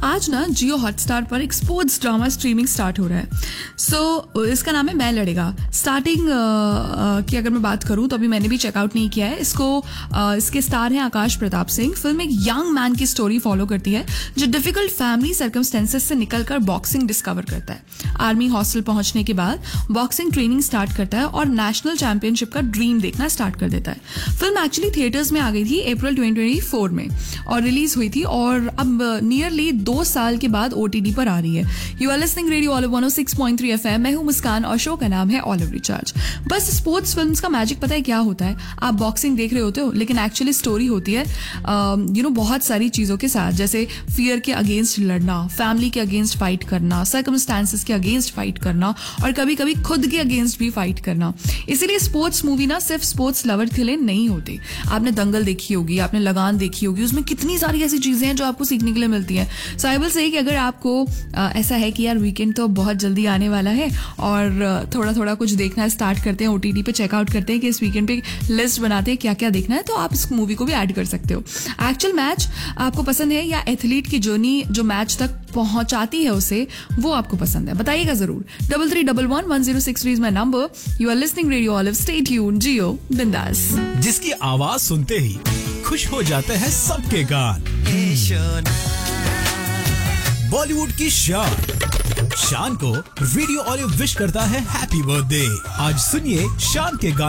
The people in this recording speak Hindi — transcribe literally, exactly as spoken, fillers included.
आज ना जियो हॉटस्टार पर एक स्पोर्ट्स ड्रामा स्ट्रीमिंग स्टार्ट हो रहा है. सो so, इसका नाम है मैं लड़ेगा. स्टार्टिंग uh, uh, की अगर मैं बात करूं तो अभी मैंने भी चेकआउट नहीं किया है इसको. uh, इसके स्टार हैं आकाश प्रताप सिंह. फिल्म एक यंग मैन की स्टोरी फॉलो करती है जो डिफिकल्ट फैमिली सर्कमस्टेंसेस से निकलकर बॉक्सिंग डिस्कवर करता है. आर्मी हॉस्टल पहुंचने के बाद बॉक्सिंग ट्रेनिंग स्टार्ट करता है और नेशनल चैंपियनशिप का ड्रीम देखना स्टार्ट कर देता है. फिल्म एक्चुअली थिएटर्स में आ गई थी अप्रैल ट्वेंटी ट्वेंटी फोर में और रिलीज हुई थी और अब नियरली दो साल के बाद ओटीटी पर आ रही है. You are listening radio olive one O six point three FM. मैं हूं मुस्कान और शो का नाम है ऑलिव रिचार्ज. बस स्पोर्ट्स फिल्म्स का मैजिक पता है क्या होता है? आप बॉक्सिंग देख रहे होते हो लेकिन एक्चुअली स्टोरी होती है यू नो बहुत सारी चीजों के साथ, जैसे फियर के अगेंस्ट लड़ना, फैमिली के अगेंस्ट फाइट करना, सर्कमस्टांसेस के अगेंस्ट फाइट करना और कभी कभी खुद के अगेंस्ट भी फाइट करना. इसीलिए स्पोर्ट्स मूवी ना सिर्फ स्पोर्ट्स लवर के लिए नहीं होती. आपने दंगल देखी होगी, आपने लगान देखी होगी, उसमें कितनी सारी ऐसी चीजें हैं जो आपको सीखने के लिए मिलती हैं. सो आई विल से कि अगर आपको आ, ऐसा है कि यार वीकेंड तो बहुत जल्दी आने वाला है और थोड़ा थोड़ा कुछ देखना स्टार्ट करते हैं, ओटीटी पे चेकआउट करते हैं कि इस वीकेंड पे लिस्ट बनाते हैं क्या क्या देखना है, तो आप इस मूवी को भी ऐड कर सकते हो. एक्चुअल मैच आपको पसंद है या एथलीट की जर्नी जो मैच तक पहुंचाती है उसे, वो आपको पसंद है? बताइएगा जरूर. Double three double one one zero six three is my number. You are listening radio olive. Stay tune. जियो बिंदास. जिसकी आवाज सुनते ही खुश हो जाते हैं सबके कान. बॉलीवुड की शान शान को रेडियो ऑलिव विश करता है हैप्पी बर्थडे. आज सुनिए शान के गाने